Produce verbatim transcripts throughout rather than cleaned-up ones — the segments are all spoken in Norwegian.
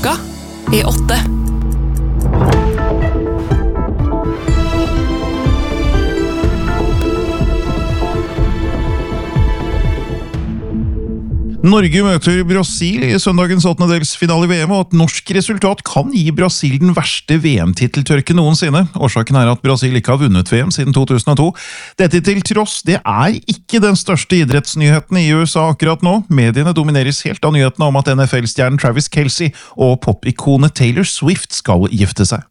klokka er åtte. Norge møter Brasil i søndagens åttendedelsfinale i V M, og et norsk resultat kan gi Brasil den verste V M-titeltørken noensinne. Årsaken er at Brasil ikke har vunnet V M siden to tusen og to. Dette til tross, det er ikke den største idrettsnyheten i U S A akkurat nå. Mediene domineres helt av nyhetene om at N F L-stjernen Travis Kelce og popikonet Taylor Swift skal gifte seg.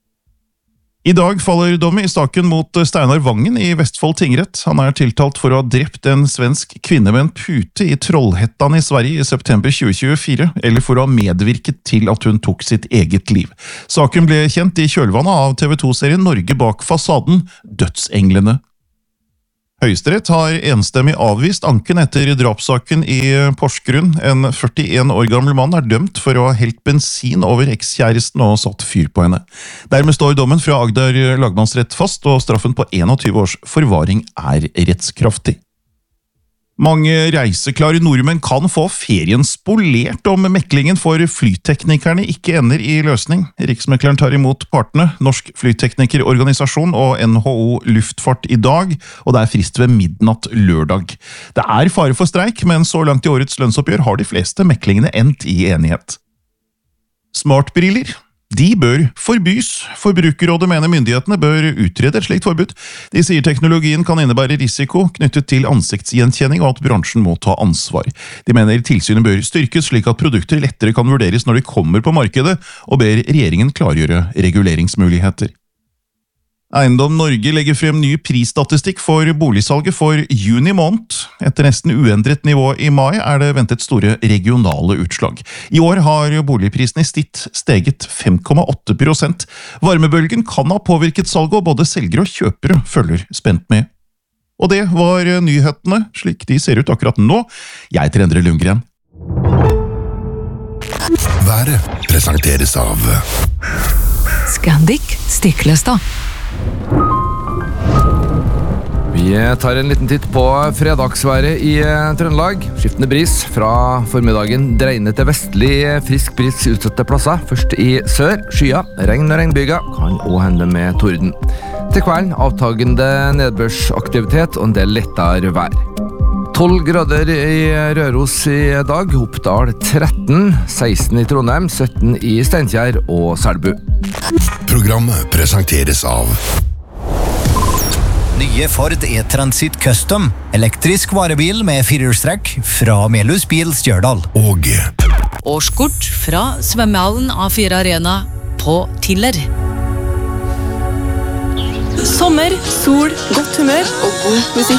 I dag faller dommen i staken mot Steinar Vangen i Vestfold tingrett. Han er tiltalt for å ha drept en svensk kvinne med en pute i Trollhättan i Sverige i september tjue tjuefire, eller for å ha medvirket til at hun tok sitt eget liv. Saken ble kjent i kjølvannet av T V to-serien Norge bak fasaden, Dødsenglene. Høyesterett har enstemmig avvist anken etter drapssaken i Porsgrunn. En førtien år gammel mann er dømt for å ha helt bensin over ekskjæresten og satt fyr på henne. Dermed står dommen fra Agder lagmannsrett fast, og straffen på enogtyve års forvaring er rettskraftig. Mange reiseklare nordmenn kan få ferien spolert om meklingen for flyteknikerne ikke ender i løsning. Riksmekleren tar imot partene, Norsk Flyteknikerorganisasjon og N H O Luftfart i dag, og det er frist ved midnatt lørdag. Det er fare for streik, men så langt i årets lønnsoppgjør har de fleste meklingene endt i enighet. Smartbriller. De bør forbys. Forbrukerrådet mener myndighetene bør utrede et slikt forbud. De sier teknologien kan innebære risiko knyttet til ansiktsgjenkjenning og at bransjen må ta ansvar. De mener tilsynet bør styrkes slik at produkter lettere kan vurderes når de kommer på markedet, og ber regjeringen klargjøre reguleringsmuligheter. Eiendom Norge legger frem ny prisstatistikk for boligsalget for juni måned. Etter nesten uendret nivå i mai er det ventet store regionale utslag. I år har boligprisen i snitt steget fem komma åtte prosent. Varmebølgen kan ha påvirket salget, og både selgere og kjøpere følger spent med. Og det var nyhetene, slik de ser ut akkurat nå. Jeg heter Endre Lundgren. Været presenteres av Scandic Stiklestad. Vi tar en liten titt på fredagsværet i Trøndelag. Skiftende bris fra formiddagen, dreiende til vestlig, frisk bris utsatte plasser. Først i sør, skya, regn og regnbyger, kan også hende med torden. Til kvelden avtagende nedbørsaktivitet og en del lettere vær. tolv grader i Røros i dag, Oppdal tretten, seksten i Trondheim, sytten i Steinkjer og Selbu. Programmet presenteres av Nye Ford E-Transit Custom, elektrisk varebil med firehjulstrekk fra Melhus Bil Stjørdal. og Årskort fra svømmehallen A fire Arena på Tiller. Sommer, sol, godt humør og god musikk.